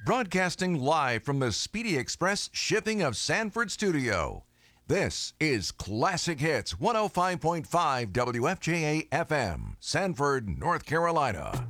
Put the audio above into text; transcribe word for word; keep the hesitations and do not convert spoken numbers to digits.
Broadcasting live from the Speedy Express Shipping of Sanford studio. This is Classic Hits one oh five point five W F J A F M, Sanford, North Carolina.